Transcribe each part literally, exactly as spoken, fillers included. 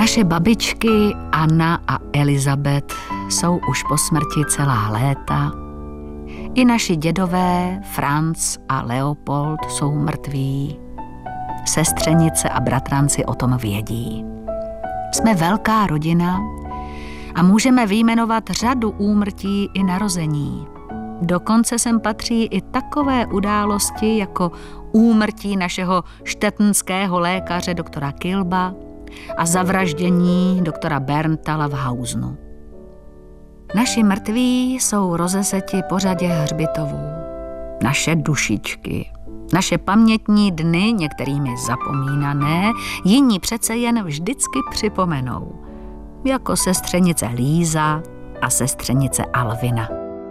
Naše babičky Anna a Elizabeth jsou už po smrti celá léta. I naši dědové Franz a Leopold jsou mrtví. Sestřenice a bratranci o tom vědí. Jsme velká rodina a můžeme vyjmenovat řadu úmrtí i narození. Dokonce sem patří i takové události jako úmrtí našeho štetnského lékaře doktora Kilba a zavraždění doktora Berntala v Hausnu. Naši mrtví jsou rozeseti po řadě hřbitovů. Naše dušičky, naše pamětní dny, některými zapomínané, jiní přece jen vždycky připomenou. Jako sestřenice Líza a sestřenice Alvina.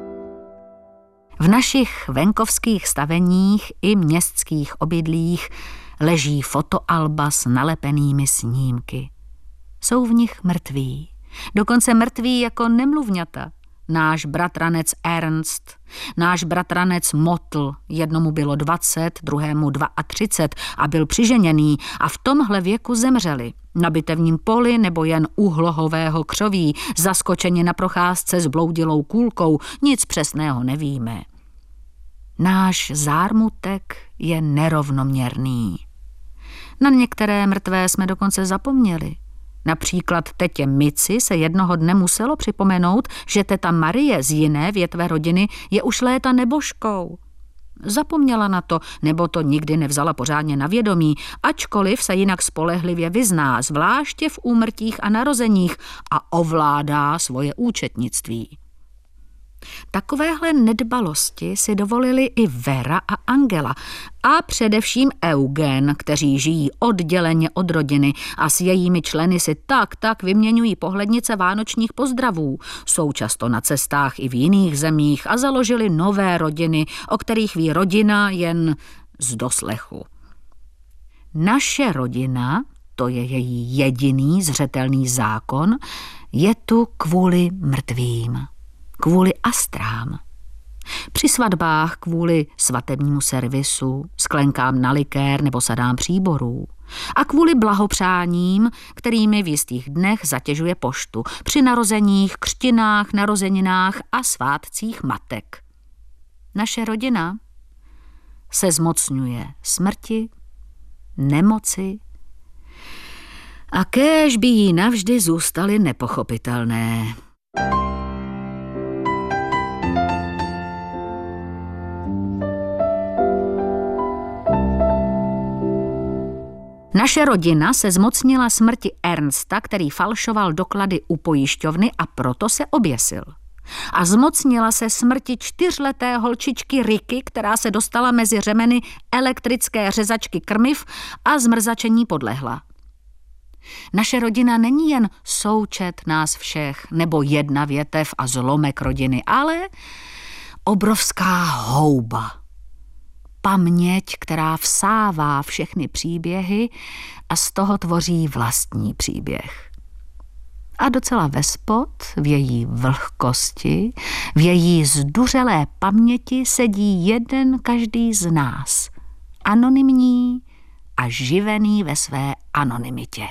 V našich venkovských staveních i městských obydlích leží fotoalba s nalepenými snímky. Jsou v nich mrtví, dokonce mrtví jako nemluvňata. Náš bratranec Ernst, náš bratranec Motl, jednomu bylo dvacet, druhému třicet dva a byl přiženěný a v tomhle věku zemřeli. Na bitevním poli nebo jen u hlohového křoví, zaskočeni na procházce s bloudilou kůlkou, nic přesného nevíme. Náš zármutek je nerovnoměrný. Na některé mrtvé jsme dokonce zapomněli. Například tetě Mici se jednoho dne muselo připomenout, že teta Marie z jiné větve rodiny je už léta nebožkou. Zapomněla na to, nebo to nikdy nevzala pořádně na vědomí, ačkoliv se jinak spolehlivě vyzná, zvláště v úmrtích a narozeních a ovládá svoje účetnictví. Takovéhle nedbalosti si dovolili i Vera a Angela a především Eugen, kteří žijí odděleně od rodiny a s jejími členy si tak tak vyměňují pohlednice vánočních pozdravů. Jsou často na cestách i v jiných zemích a založili nové rodiny, o kterých ví rodina jen z doslechu. Naše rodina, to je její jediný zřetelný zákon, je tu kvůli mrtvým. Kvůli astrám. Při svatbách kvůli svatebnímu servisu, sklenkám na likér nebo sadám příborů. A kvůli blahopřáním, kterými v jistých dnech zatěžuje poštu. Při narozeních, křtinách, narozeninách a svátcích matek. Naše rodina se zmocňuje smrti, nemoci a kéž by jí navždy zůstaly nepochopitelné. Naše rodina se zmocnila smrti Ernsta, který falšoval doklady u pojišťovny a proto se oběsil. A zmocnila se smrti čtyřleté holčičky Riky, která se dostala mezi řemeny elektrické řezačky krmiv a zmrzačení podlehla. Naše rodina není jen součet nás všech nebo jedna větev a zlomek rodiny, ale obrovská houba. Paměť, která vsává všechny příběhy a z toho tvoří vlastní příběh. A docela vespod, v její vlhkosti, v její zduřelé paměti sedí jeden každý z nás, anonymní a živený ve své anonymitě.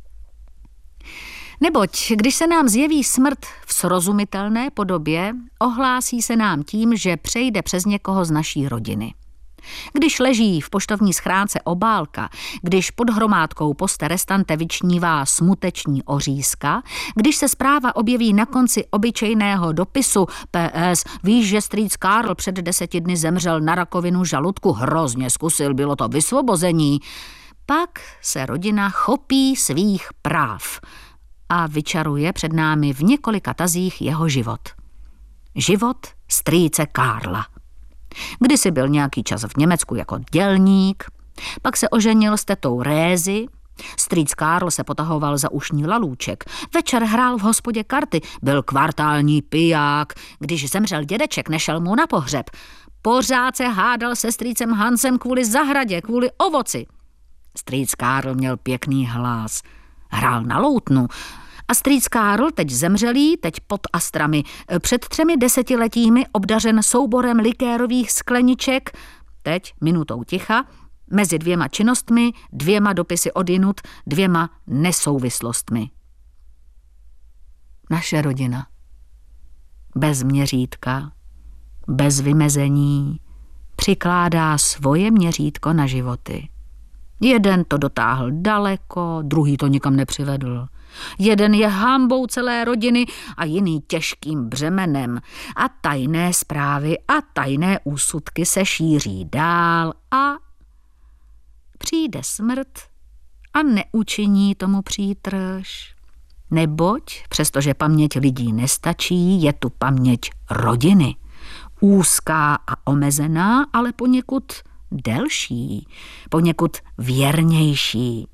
Neboť, když se nám zjeví smrt v srozumitelné podobě, ohlásí se nám tím, že přejde přes někoho z naší rodiny. Když leží v poštovní schránce obálka, když pod hromádkou poste restante vyčnívá smuteční ořízka, když se zpráva objeví na konci obyčejného dopisu P S víš, že strýc Karl před deseti dny zemřel na rakovinu žaludku, hrozně zkusil, bylo to vysvobození, pak se rodina chopí svých práv a vyčaruje před námi v několika tazích jeho život. Život strýce Karla. Kdysi byl nějaký čas v Německu jako dělník, pak se oženil s tetou Rézy, strýc Karl se potahoval za ušní lalůček, večer hrál v hospodě karty, byl kvartální piják, když zemřel dědeček, nešel mu na pohřeb. Pořád se hádal se strýcem Hansem kvůli zahradě, kvůli ovoci. Strýc Karl měl pěkný hlas, hrál na loutnu, a strýc Karl, teď zemřelý, teď pod astrami, před třemi desetiletími obdařen souborem likérových skleniček, teď minutou ticha, mezi dvěma činnostmi, dvěma dopisy odjinud, dvěma nesouvislostmi. Naše rodina. Bez měřítka, bez vymezení, přikládá svoje měřítko na životy. Jeden to dotáhl daleko, druhý to nikam nepřivedl. Jeden je hanbou celé rodiny a jiný těžkým břemenem. A tajné zprávy a tajné úsudky se šíří dál a přijde smrt a neučiní tomu přítrž. Neboť, přestože paměť lidí nestačí, je tu paměť rodiny. Úzká a omezená, ale poněkud delší, poněkud věrnější.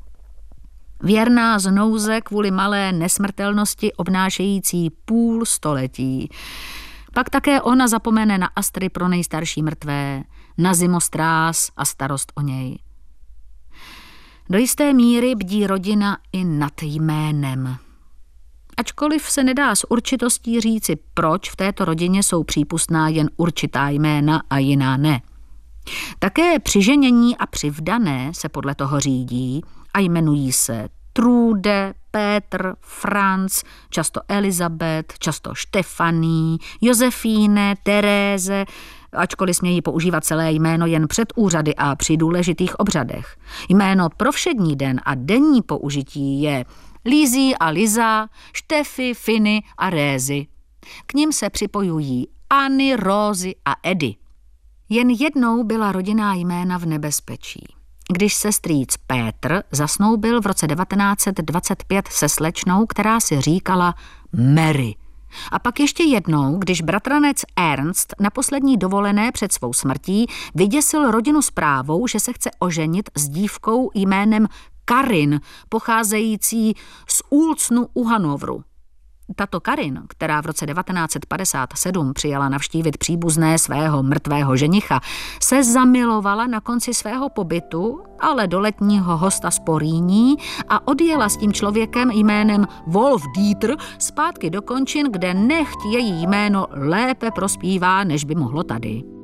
Věrná z nouze kvůli malé nesmrtelnosti obnášející půl století. Pak také ona zapomene na astry pro nejstarší mrtvé, na zimostrás a starost o něj. Do jisté míry bdí rodina i nad jménem. Ačkoliv se nedá s určitostí říci, proč v této rodině jsou přípustná jen určitá jména a jiná ne. Také přiženění a přivdané se podle toho řídí a jmenují se Trude, Pétr, Franz, často Elizabeth, často Štefanie, Josefíne, Teréze, ačkoliv smějí používat celé jméno jen před úřady a při důležitých obřadech. Jméno pro všední den a denní použití je Lízí a Liza, Štefy, Finy a Rézy. K nim se připojují Anny, Rózy a Edy. Jen jednou byla rodinná jména v nebezpečí. Když se strýc Pétr zasnoubil v roce devatenáct set dvacet pět se slečnou, která si říkala Mary. A pak ještě jednou, když bratranec Ernst na poslední dovolené před svou smrtí vyděsil rodinu zprávou, že se chce oženit s dívkou jménem Karin, pocházející z Ulcnu u Hanovru. Tato Karin, která v roce devatenáct set padesát sedm přijela navštívit příbuzné svého mrtvého ženicha, se zamilovala na konci svého pobytu, ale do letního hosta z Poríní a odjela s tím člověkem jménem Wolf Dieter zpátky do končin, kde nechť její jméno lépe prospívá, než by mohlo tady.